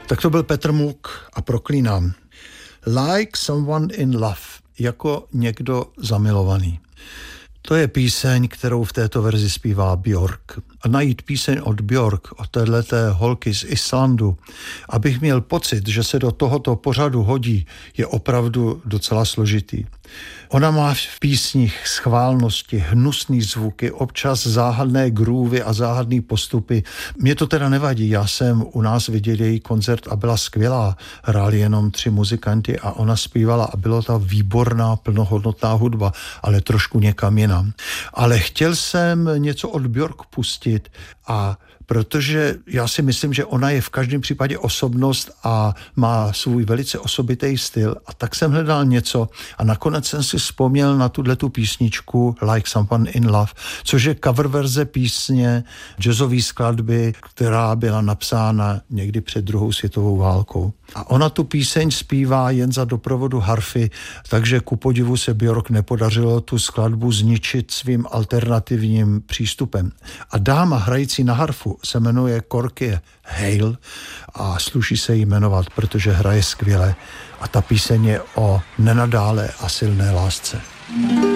Tak to byl Petr Muk a Proklínám. Like someone in love, jako někdo zamilovaný. To je píseň, kterou v této verzi zpívá Björk. A najít píseň od Björk, od téhleté holky z Islandu, abych měl pocit, že se do tohoto pořadu hodí, je opravdu docela složitý. Ona má v písních schválnosti, hnusný zvuky, občas záhadné groovy a záhadné postupy. Mně to teda nevadí, já jsem u nás viděl její koncert a byla skvělá. Hráli jenom 3 muzikanti a ona zpívala a byla ta výborná, plnohodnotná hudba, ale trošku někam jinam. Ale chtěl jsem něco od Björk pustit a protože já si myslím, že ona je v každém případě osobnost a má svůj velice osobitý styl. A tak jsem hledal něco a nakonec jsem si vzpomněl na tu písničku Like Someone in Love, což je cover verze písně jazzové skladby, která byla napsána někdy před 2. světovou válkou. A ona tu píseň zpívá jen za doprovodu harfy, takže ku podivu se Björk nepodařilo tu skladbu zničit svým alternativním přístupem. A dáma hrající na harfu se jmenuje Korkie Hale a sluší se jí jmenovat, protože hraje skvěle a ta píseň je o nenadále a silné lásce.